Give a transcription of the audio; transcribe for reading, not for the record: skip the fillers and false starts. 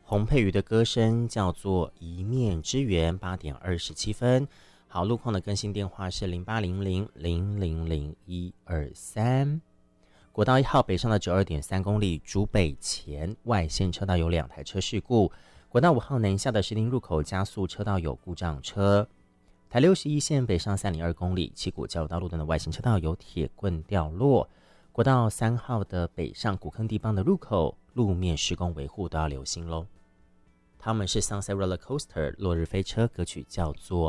洪佩瑜的歌声叫做一面之缘，8点27分。好，路况的更新电话是0800000123。国道1号北上的92.3公里，竹北前外线车道有2台车事故。国道5号南下的石林入口加速车道有故障车。台61线北上302公里，七股交流道路段的外线车道有铁棍掉落。国道3号的北上古坑地方的入口路面施工维护都要留心咯。他们是 Sunset Roller Coaster 落日飞车，歌曲叫做